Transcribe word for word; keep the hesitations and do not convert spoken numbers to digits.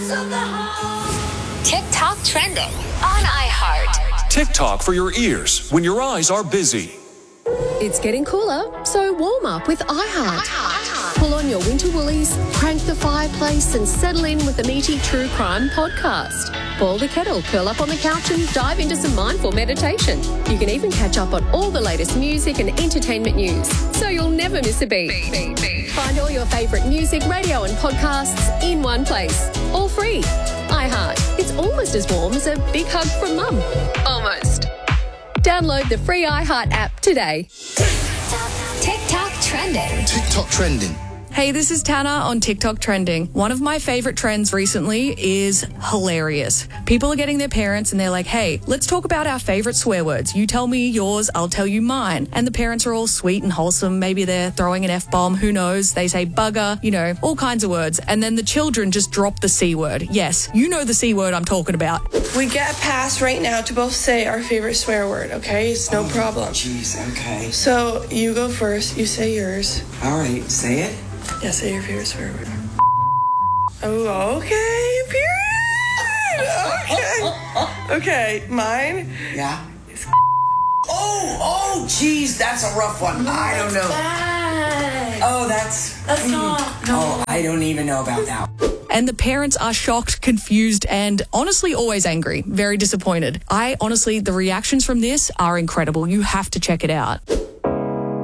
TikTok trending on iHeart. TikTok for your ears when your eyes are busy. It's getting cooler, so warm up with iHeart. Pull on your winter woolies, crank the fireplace and settle in with the meaty True Crime podcast. Boil the kettle, curl up on the couch and dive into some mindful meditation. You can even catch up on all the latest music and entertainment news, so you'll never miss a beat. Find all your favourite music, radio and podcasts in one place. All free. iHeart. It's almost as warm as a big hug from mum. Almost. Download the free iHeart app today. TikTok trending. TikTok trending. Hey, this is Tana on TikTok Trending. One of my favorite trends recently is hilarious. People are getting their parents and they're like, hey, let's talk about our favorite swear words. You tell me yours, I'll tell you mine. And the parents are all sweet and wholesome. Maybe they're throwing an F-bomb, who knows? They say bugger, you know, all kinds of words. And then the children just drop the C word. Yes, you know the C word I'm talking about. We get a pass right now to both say our favorite swear word, okay? It's no oh, problem. Jeez, okay. So you go first, you say yours. All right, say it. Yeah, say your favorite swear word. Oh, okay, period. Okay. Okay, mine. Yeah. Oh, oh, jeez, that's a rough one. No, I don't know. Bad. Oh, that's. That's mm, not. No. Oh, I don't even know about that. And the parents are shocked, confused, and honestly always angry. Very disappointed. I honestly, the reactions from this are incredible. You have to check it out.